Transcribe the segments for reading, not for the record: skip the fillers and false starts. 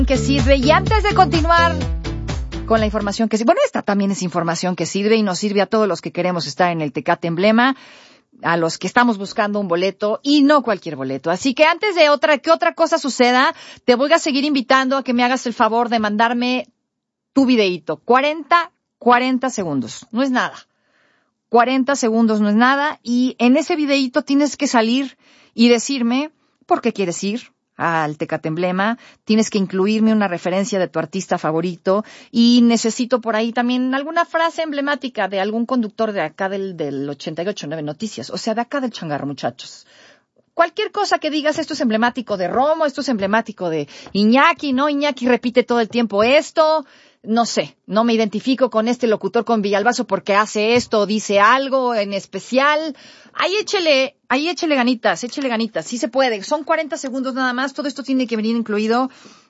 Que sirve. Y antes de continuar con la información que sirve, bueno, esta también es información que sirve y nos sirve a todos los que queremos estar en el Tecate Emblema, a los que estamos buscando un boleto y no cualquier boleto. Así que antes de que otra cosa suceda, te voy a seguir invitando a que me hagas el favor de mandarme tu videíto. 40 segundos. No es nada. 40 segundos no es nada. Y en ese videíto tienes que salir y decirme por qué quieres ir al Tecate Emblema, tienes que incluirme una referencia de tu artista favorito y necesito por ahí también alguna frase emblemática de algún conductor de acá del 88.9 Noticias, o sea, de acá del changarro, muchachos. Cualquier cosa que digas, esto es emblemático de Romo, esto es emblemático de Iñaki, ¿no? Iñaki repite todo el tiempo esto, no sé, no me identifico con este locutor con Villalbazo porque hace esto o dice algo en especial. Ahí échele ganitas, sí se puede. Son 40 segundos nada más, todo esto tiene que venir incluido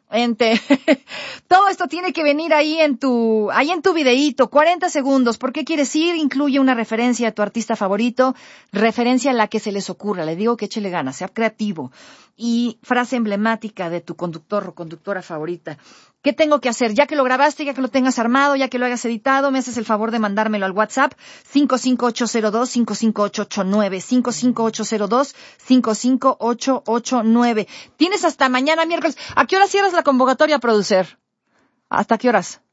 todo esto tiene que venir ahí en tu videíto, 40 segundos. ¿Por qué quieres ir? Incluye una referencia a tu artista favorito, referencia a la que se les ocurra. Le digo que échele ganas, sea creativo. Y frase emblemática de tu conductor o conductora favorita. ¿Qué tengo que hacer? Ya que lo grabaste, ya que lo tengas armado, ya que lo hayas editado, me haces el favor de mandármelo al WhatsApp 55802-55889, 55802-55889. Tienes hasta mañana miércoles. ¿A qué hora cierras la convocatoria, producer? ¿Hasta qué horas?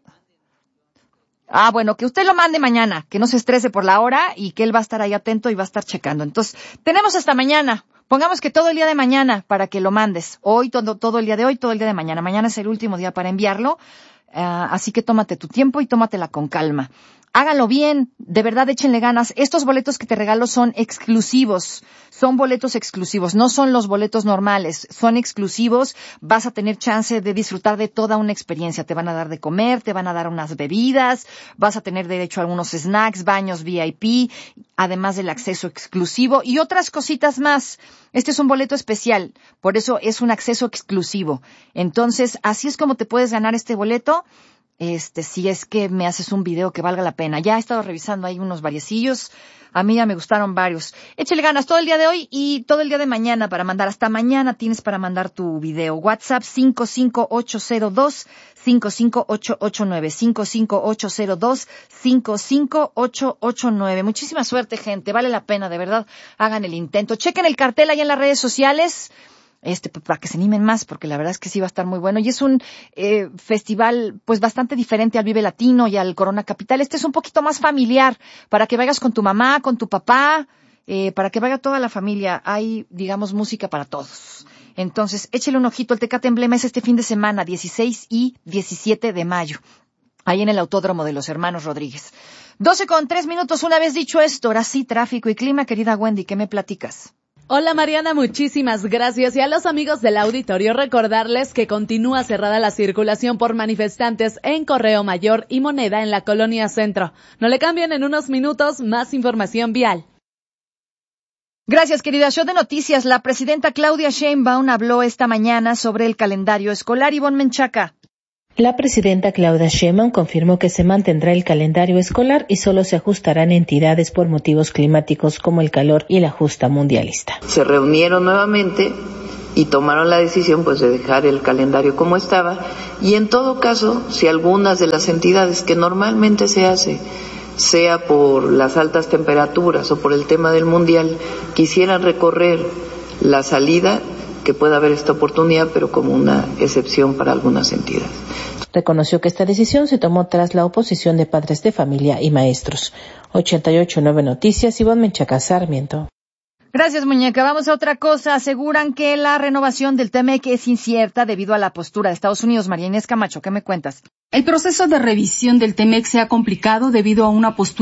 Bueno, que usted lo mande mañana, que no se estrese por la hora y que él va a estar ahí atento y va a estar checando. Entonces, tenemos hasta mañana. Pongamos que todo el día de mañana para que lo mandes. Hoy, todo el día de hoy, todo el día de mañana. Mañana es el último día para enviarlo. Así que tómate tu tiempo y tómatela con calma. Hágalo bien, de verdad échenle ganas. Estos boletos que te regalo son exclusivos, son boletos exclusivos, no son los boletos normales, son exclusivos. Vas a tener chance de disfrutar de toda una experiencia. Te van a dar de comer, te van a dar unas bebidas, vas a tener derecho a algunos snacks, baños VIP, además del acceso exclusivo y otras cositas más. Este es un boleto especial, por eso es un acceso exclusivo. Entonces, así es como te puedes ganar este boleto. Si es que me haces un video que valga la pena. Ya he estado revisando ahí unos variecillos. A mí ya me gustaron varios. Échale ganas todo el día de hoy y todo el día de mañana para mandar. Hasta mañana tienes para mandar tu video. WhatsApp 55802-55889. 55802-55889. Muchísima suerte, gente. Vale la pena, de verdad. Hagan el intento. Chequen el cartel ahí en las redes sociales. Para que se animen más, porque la verdad es que sí va a estar muy bueno. Y es un festival pues bastante diferente al Vive Latino y al Corona Capital. Este es un poquito más familiar, para que vayas con tu mamá, con tu papá, para que vaya toda la familia. Hay, digamos, música para todos. Entonces, échale un ojito. El Tecate Emblema es este fin de semana, 16 y 17 de mayo. Ahí en el Autódromo de los Hermanos Rodríguez. 12:03. Una vez dicho esto, ahora sí, tráfico y clima. Querida Wendy, ¿qué me platicas? Hola Mariana, muchísimas gracias. Y a los amigos del auditorio recordarles que continúa cerrada la circulación por manifestantes en Correo Mayor y Moneda en la Colonia Centro. No le cambien, en unos minutos más información vial. Gracias, querida. Show de noticias. La presidenta Claudia Sheinbaum habló esta mañana sobre el calendario escolar. Ivonne Menchaca. La presidenta Claudia Sheinbaum confirmó que se mantendrá el calendario escolar y solo se ajustarán entidades por motivos climáticos como el calor y la justa mundialista. Se reunieron nuevamente y tomaron la decisión pues de dejar el calendario como estaba, y en todo caso, si algunas de las entidades que normalmente se hace, sea por las altas temperaturas o por el tema del mundial, quisieran recorrer la salida, que pueda haber esta oportunidad, pero como una excepción para algunas entidades. Reconoció que esta decisión se tomó tras la oposición de padres de familia y maestros. 88.9 Noticias, Ivonne Menchaca Sarmiento. Gracias, muñeca. Vamos a otra cosa. Aseguran que la renovación del TMEC es incierta debido a la postura de Estados Unidos. María Inés Camacho, ¿qué me cuentas? El proceso de revisión del TMEC se ha complicado debido a una postura